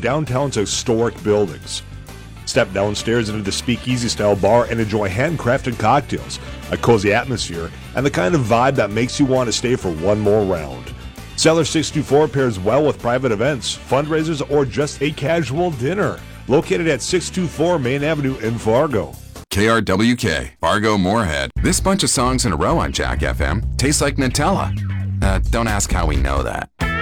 downtown's historic buildings. Step downstairs into the speakeasy-style bar and enjoy handcrafted cocktails, a cozy atmosphere, and the kind of vibe that makes you want to stay for one more round. Cellar 624 pairs well with private events, fundraisers, or just a casual dinner. Located at 624 Main Avenue in Fargo. KRWK, Fargo Moorhead. This bunch of songs in a row on Jack FM tastes like Nutella. Don't ask how we know that.